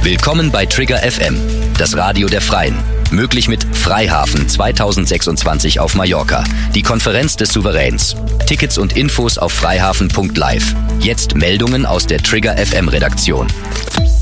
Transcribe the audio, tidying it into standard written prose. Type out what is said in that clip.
Willkommen bei Trigger FM, das Radio der Freien. Möglich mit Freihafen 2026 auf Mallorca, die Konferenz des Souveräns. Tickets und Infos auf freihafen.live. Jetzt Meldungen aus der Trigger FM Redaktion.